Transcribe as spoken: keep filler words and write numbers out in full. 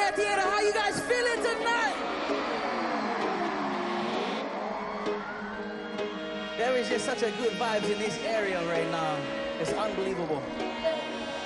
Alegría Theater. How you guys feeling tonight? There is just such a good vibes in this area right now. It's unbelievable.